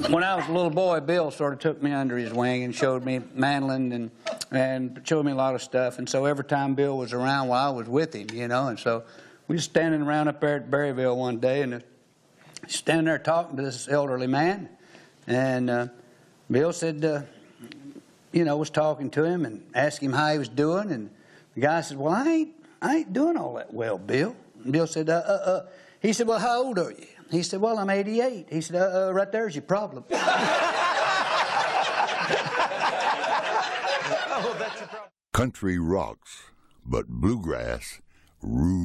When I was a little boy, Bill sort of took me under his wing and showed me mandolin and showed me a lot of stuff. And so every time Bill was around, well, I was with him, you know. And so we was standing around up there at Berryville one day, and standing there talking to this elderly man. And Bill said, you know, was talking to him and asked him how he was doing. And the guy said, well, I ain't doing all that well, Bill. And Bill said, he said, well, how old are you? He said, well, I'm 88. He said, right there's your problem. Oh, that's your problem. Country rocks, but bluegrass rules.